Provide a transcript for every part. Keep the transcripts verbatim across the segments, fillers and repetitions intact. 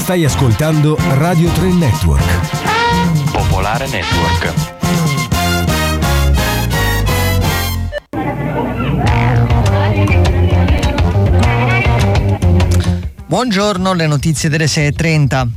Stai ascoltando Radio tre Network. Popolare Network. Buongiorno, le notizie delle sei e trenta.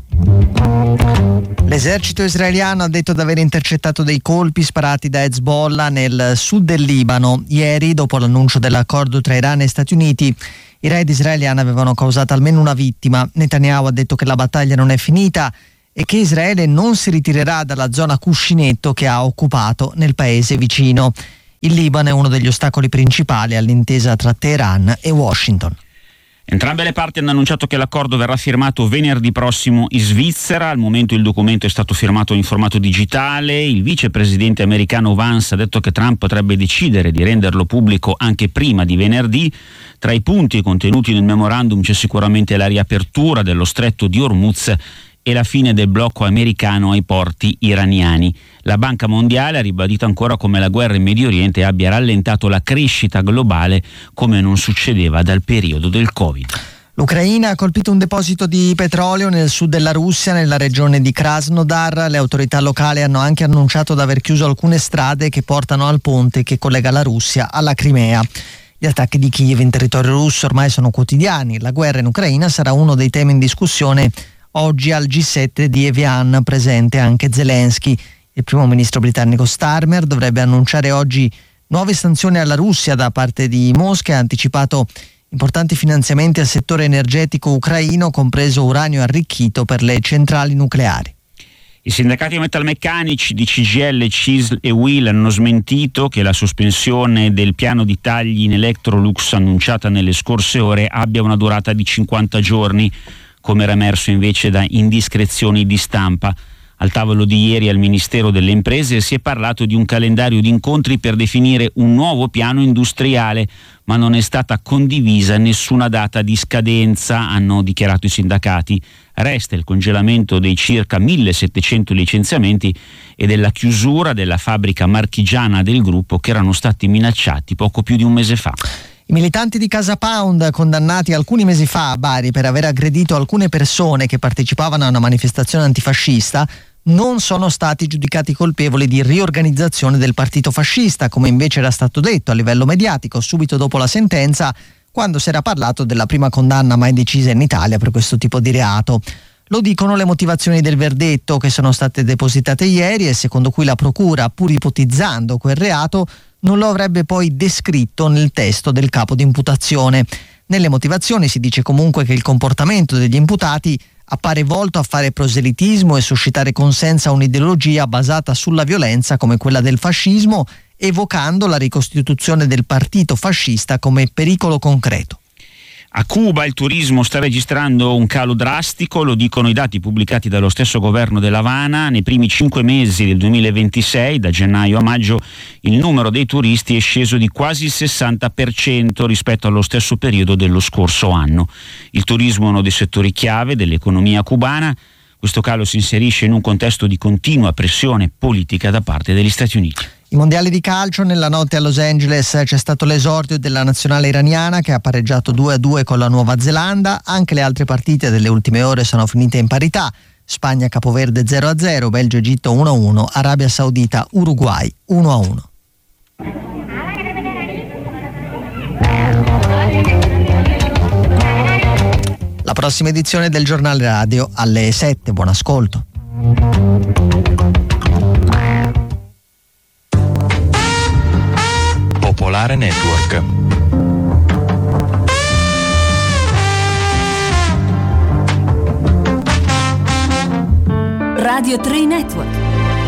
L'esercito israeliano ha detto di aver intercettato dei colpi sparati da Hezbollah nel sud del Libano. Ieri, dopo l'annuncio dell'accordo tra Iran e Stati Uniti, i raid israeliani avevano causato almeno una vittima. Netanyahu ha detto che la battaglia non è finita e che Israele non si ritirerà dalla zona cuscinetto che ha occupato nel paese vicino. Il Libano è uno degli ostacoli principali all'intesa tra Teheran e Washington. Entrambe le parti hanno annunciato che l'accordo verrà firmato venerdì prossimo in Svizzera. Al momento il documento è stato firmato in formato digitale. Il vicepresidente americano Vance ha detto che Trump potrebbe decidere di renderlo pubblico anche prima di venerdì. Tra i punti contenuti nel memorandum c'è sicuramente la riapertura dello stretto di Hormuz e la fine del blocco americano ai porti iraniani. La Banca Mondiale ha ribadito ancora come la guerra in Medio Oriente abbia rallentato la crescita globale come non succedeva dal periodo del Covid. L'Ucraina ha colpito un deposito di petrolio nel sud della Russia, nella regione di Krasnodar. Le autorità locali hanno anche annunciato di aver chiuso alcune strade che portano al ponte che collega la Russia alla Crimea. Gli attacchi di Kiev in territorio russo ormai sono quotidiani. La guerra in Ucraina sarà uno dei temi in discussione oggi al G sette di Evian, presente anche Zelensky. Il primo ministro britannico Starmer dovrebbe annunciare oggi nuove sanzioni alla Russia da parte di Mosca e ha anticipato importanti finanziamenti al settore energetico ucraino, compreso uranio arricchito per le centrali nucleari. I sindacati metalmeccanici di C G I L, C I S L e U I L hanno smentito che la sospensione del piano di tagli in Electrolux annunciata nelle scorse ore abbia una durata di cinquanta giorni, come era emerso invece da indiscrezioni di stampa. Al tavolo di ieri al Ministero delle Imprese si è parlato di un calendario di incontri per definire un nuovo piano industriale, ma non è stata condivisa nessuna data di scadenza, hanno dichiarato i sindacati. Resta il congelamento dei circa millesettecento licenziamenti e della chiusura della fabbrica marchigiana del gruppo che erano stati minacciati poco più di un mese fa. I militanti di Casa Pound, condannati alcuni mesi fa a Bari per aver aggredito alcune persone che partecipavano a una manifestazione antifascista, non sono stati giudicati colpevoli di riorganizzazione del partito fascista, come invece era stato detto a livello mediatico subito dopo la sentenza, quando si era parlato della prima condanna mai decisa in Italia per questo tipo di reato. Lo dicono le motivazioni del verdetto che sono state depositate ieri e secondo cui la procura, pur ipotizzando quel reato, non lo avrebbe poi descritto nel testo del capo di imputazione. Nelle motivazioni si dice comunque che il comportamento degli imputati appare volto a fare proselitismo e suscitare consenso a un'ideologia basata sulla violenza come quella del fascismo, evocando la ricostituzione del partito fascista come pericolo concreto. A Cuba il turismo sta registrando un calo drastico, lo dicono i dati pubblicati dallo stesso governo dell'Havana. Nei primi cinque mesi del duemilaventisei, da gennaio a maggio, il numero dei turisti è sceso di quasi il sessanta per cento rispetto allo stesso periodo dello scorso anno. Il turismo è uno dei settori chiave dell'economia cubana. Questo calo si inserisce in un contesto di continua pressione politica da parte degli Stati Uniti. I mondiali di calcio, nella notte a Los Angeles c'è stato l'esordio della nazionale iraniana che ha pareggiato due a due con la Nuova Zelanda. Anche le altre partite delle ultime ore sono finite in parità. Spagna Capoverde zero a zero, Belgio Egitto uno a uno, Arabia Saudita Uruguay uno a uno. La prossima edizione del giornale radio alle sette. Buon ascolto. Popolare Network. Radio tre Network.